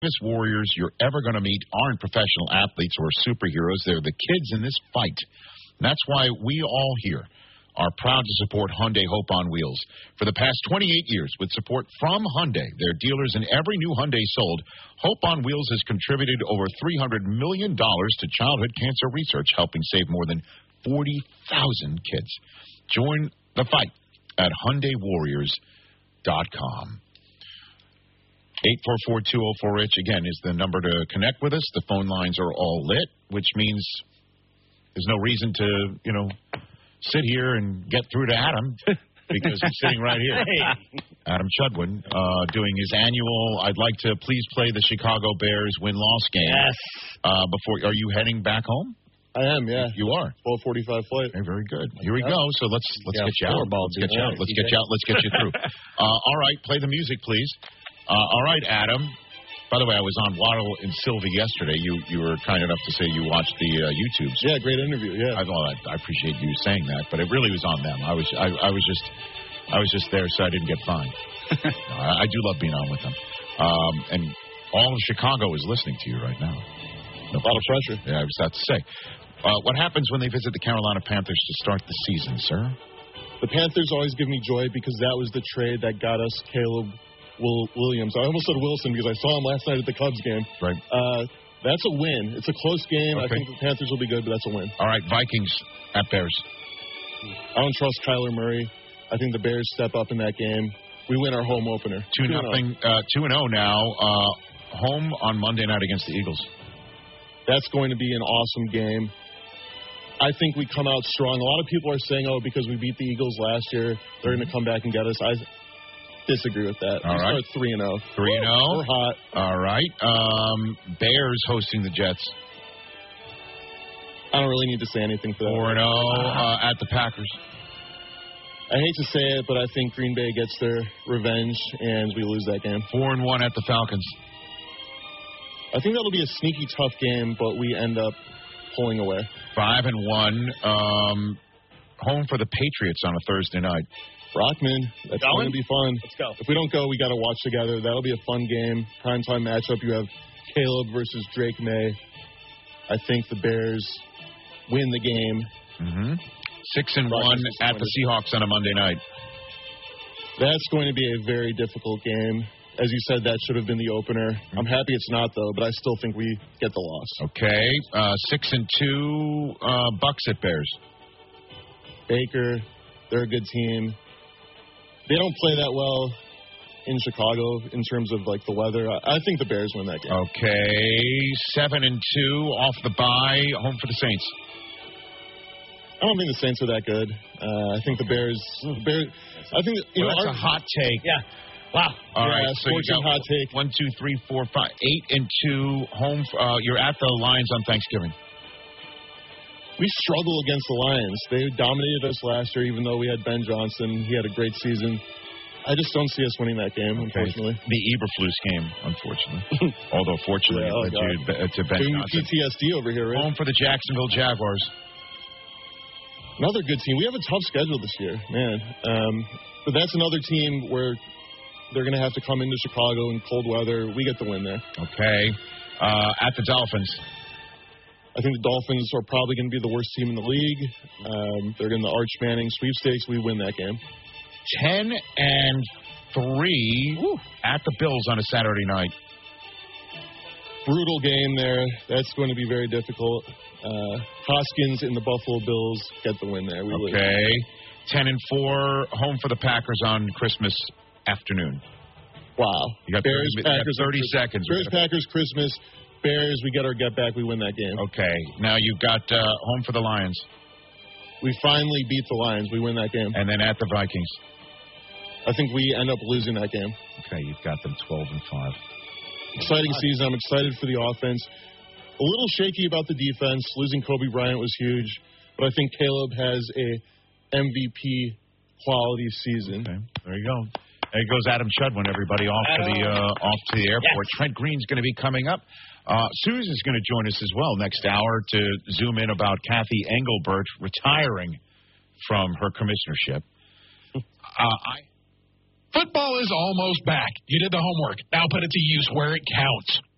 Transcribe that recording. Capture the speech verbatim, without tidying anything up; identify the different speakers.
Speaker 1: greatest warriors you're ever going to meet aren't professional athletes or superheroes. They're the kids in this fight. And that's why we all here are proud to support Hyundai Hope on Wheels. For the past twenty-eight years, with support from Hyundai, their dealers in every new Hyundai sold, Hope on Wheels has contributed over three hundred million dollars to childhood cancer research, helping save more than forty thousand kids. Join the fight at Hyundai Warriors dot com. eight four four, two oh four, RICH, again, is the number to connect with us. The phone lines are all lit, which means there's no reason to, you know, sit here and get through to Adam because he's sitting right here. Hey. Adam Chudwin, uh, doing his annual, I'd like to please play the Chicago Bears win-loss game.
Speaker 2: Yes.
Speaker 1: Uh, before, are you heading back home?
Speaker 3: I am, yeah.
Speaker 1: You are.
Speaker 3: twelve forty-five flight.
Speaker 1: Hey, very good. Here we go. So let's let's
Speaker 2: yeah,
Speaker 1: get you out. Let's get you out. Let's get you out. Let's get you through. Uh, all right, play the music, please. Uh, all right, Adam. By the way, I was on Waddle and Sylvie yesterday. You you were kind enough to say you watched the uh, YouTubes.
Speaker 3: Yeah, great interview. Yeah.
Speaker 1: I, well, I, I appreciate you saying that, but it really was on them. I was I, I was just I was just there so I didn't get fined. I, I do love being on with them, um, and all of Chicago is listening to you right now.
Speaker 3: No
Speaker 1: a
Speaker 3: lot of pressure.
Speaker 1: Yeah, I was about to say. Uh, what happens when they visit the Carolina Panthers to start the season, sir?
Speaker 3: The Panthers always give me joy because that was the trade that got us Caleb Will Williams. I almost said Wilson because I saw him last night at the Cubs game.
Speaker 1: Right.
Speaker 3: Uh, that's a win. It's a close game.
Speaker 1: Okay.
Speaker 3: I think the Panthers will be good, but that's a win.
Speaker 1: All right, Vikings at Bears.
Speaker 3: I don't trust Kyler Murray. I think the Bears step up in that game. We win our home opener.
Speaker 1: Two nothing. Uh, two and zero now. Uh, home on Monday night against the Eagles.
Speaker 3: That's going to be an awesome game. I think we come out strong. A lot of people are saying, oh, because we beat the Eagles last year, they're going to come back and get us. I disagree with that.
Speaker 1: All
Speaker 3: we
Speaker 1: right.
Speaker 3: start three and oh.
Speaker 1: three and oh.
Speaker 3: We're hot.
Speaker 1: All right. Um, Bears hosting the Jets.
Speaker 3: I don't really need to say anything for that.
Speaker 1: four and oh uh, at the Packers.
Speaker 3: I hate to say it, but I think Green Bay gets their revenge, and we lose that game.
Speaker 1: four and one at the Falcons.
Speaker 3: I think that'll be a sneaky tough game, but we end up pulling away.
Speaker 1: five and one. Um, home for the Patriots on a Thursday night.
Speaker 3: Brockman, that's going to be fun.
Speaker 2: Let's go.
Speaker 3: If we don't go, we got to watch together. That'll be a fun game. Primetime matchup. You have Caleb versus Drake May. I think the Bears win the game.
Speaker 1: Mm-hmm. Six and one at the Seahawks on a Monday night.
Speaker 3: That's going to be a very difficult game. As you said, that should have been the opener. I'm happy it's not, though, but I still think we get the loss.
Speaker 1: Okay. Uh, six and two, uh, Bucks at Bears.
Speaker 3: Baker, they're a good team. They don't play that well in Chicago in terms of, like, the weather. I, I think the Bears win that game.
Speaker 1: Okay. Seven and two, off the bye, home for the Saints.
Speaker 3: I don't think the Saints are that good. Uh, I think the Bears, the Bears I think, you
Speaker 1: well,
Speaker 3: know,
Speaker 1: that's
Speaker 3: our,
Speaker 1: a hot take.
Speaker 2: Yeah. Wow.
Speaker 1: All
Speaker 3: yeah,
Speaker 1: right, so you got
Speaker 3: hot take.
Speaker 1: one, two, three, four, five, eight and two. Home. Uh, you're at the Lions on Thanksgiving.
Speaker 3: We struggle against the Lions. They dominated us last year, even though we had Ben Johnson. He had a great season. I just don't see us winning that game, okay. unfortunately.
Speaker 1: The Eberflus game, unfortunately. Although, fortunately,
Speaker 3: yeah, oh,
Speaker 1: it led you to Ben
Speaker 3: Doing
Speaker 1: Johnson.
Speaker 3: P T S D over here, right?
Speaker 1: Home for the Jacksonville Jaguars.
Speaker 3: Another good team. We have a tough schedule this year, man. Um, but that's another team where they're going to have to come into Chicago in cold weather. We get the win there.
Speaker 1: Okay. Uh, at the Dolphins.
Speaker 3: I think the Dolphins are probably going to be the worst team in the league. Um, they're in the Arch Manning sweepstakes. We win that game.
Speaker 1: Ten and three Ooh. At the Bills on a Saturday night.
Speaker 3: Brutal game there. That's going to be very difficult. Uh, Hoskins and the Buffalo Bills get the win there. We
Speaker 1: okay.
Speaker 3: Lose.
Speaker 1: Ten and four, home for the Packers on Christmas afternoon.
Speaker 3: Wow.
Speaker 1: You got
Speaker 3: Bears,
Speaker 1: thirty,
Speaker 3: Packers,
Speaker 1: thirty seconds.
Speaker 3: Bears, Packers, Christmas. Bears, we get our get back. We win that game.
Speaker 1: Okay. Now you've got uh, home for the Lions.
Speaker 3: We finally beat the Lions. We win that game.
Speaker 1: And then at the Vikings.
Speaker 3: I think we end up losing that game.
Speaker 1: Okay, you've got them twelve and five.
Speaker 3: Exciting season. I'm excited for the offense. A little shaky about the defense. Losing Kobe Bryant was huge. But I think Caleb has a M V P quality season.
Speaker 1: Okay, there you go. There goes Adam Chudwin, everybody, off to the uh, off to the airport. Yes. Trent Green's going to be coming up. Uh, Susan's going to join us as well next hour to zoom in about Kathy Engelbert retiring from her commissionership. Uh, I.
Speaker 4: Football is almost back. You did the homework. Now put it to use where it counts.